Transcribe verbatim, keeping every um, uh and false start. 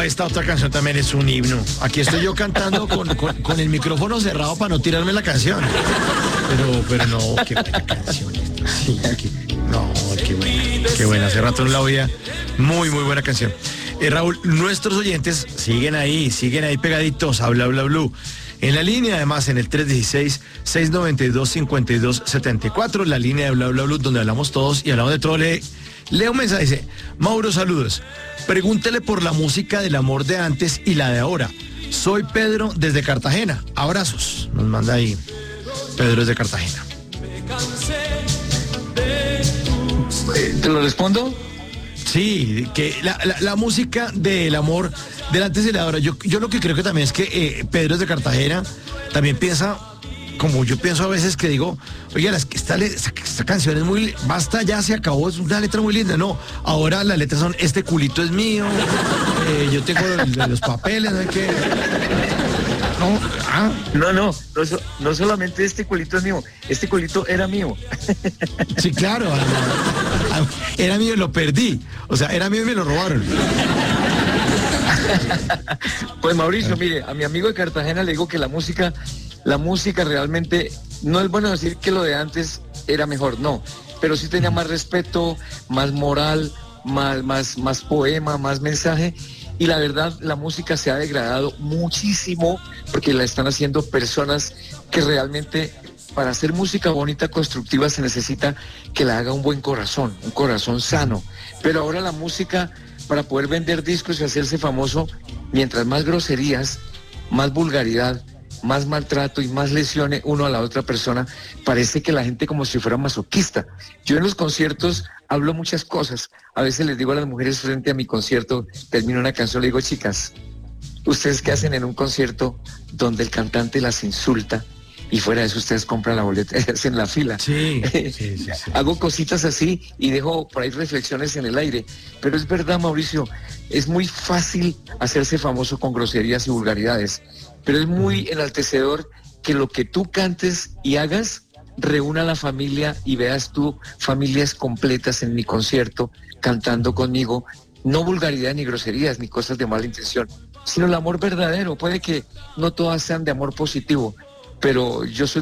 esta otra canción también es un himno. Aquí estoy yo cantando con, con, con el micrófono cerrado para no tirarme la canción. Pero, pero no, qué buena canción esta. Sí, qué, no, qué buena, qué buena. Hace rato no la oía. Muy, muy buena canción. Eh, Raúl, nuestros oyentes siguen ahí, siguen ahí pegaditos a Bla Bla Blue. En la línea, además, en el tres uno seis, seis nueve dos, cinco dos siete cuatro, la línea de Bla Bla Blue, donde hablamos todos y hablamos de todo. Le, leo un mensaje, dice, Mauro, saludos. Pregúntele por la música del amor de antes y la de ahora. Soy Pedro desde Cartagena. Abrazos. Nos manda ahí Pedro desde Cartagena. ¿Te lo respondo? Sí, que la, la, la música del amor del antes y la de ahora. Yo, yo lo que creo que también es que eh, Pedro desde Cartagena también piensa, como yo pienso a veces que digo, oye, esta, esta, esta canción es muy, basta, ya se acabó, es una letra muy linda. No, ahora las letras son, este culito es mío, eh, yo tengo los, los papeles, no hay que... No, ah, no, no, no, no solamente este culito es mío, este culito era mío. Sí, claro, era mío y lo perdí, o sea, era mío y me lo robaron. Pues Mauricio, mire, a mi amigo de Cartagena le digo que la música, la música realmente, no es bueno decir que lo de antes era mejor, no, pero sí tenía más respeto, más moral, más, más, más poema, más mensaje. Y la verdad, la música se ha degradado muchísimo porque la están haciendo personas que realmente, para hacer música bonita, constructiva, se necesita que la haga un buen corazón, un corazón sano. Pero ahora la música, para poder vender discos y hacerse famoso, mientras más groserías, más vulgaridad, más maltrato y más lesiones uno a la otra persona, parece que la gente como si fuera masoquista. Yo en los conciertos hablo muchas cosas. A veces les digo a las mujeres frente a mi concierto, termino una canción, le digo, chicas, ¿ustedes qué hacen en un concierto donde el cantante las insulta y fuera de eso ustedes compran la boleta y hacen la fila? Sí, sí, sí, sí. Hago cositas así y dejo por ahí reflexiones en el aire. Pero es verdad, Mauricio, es muy fácil hacerse famoso con groserías y vulgaridades, pero es muy enaltecedor que lo que tú cantes y hagas reúna a la familia y veas tú familias completas en mi concierto cantando conmigo, no vulgaridad ni groserías ni cosas de mala intención, sino el amor verdadero. Puede que no todas sean de amor positivo, pero yo soy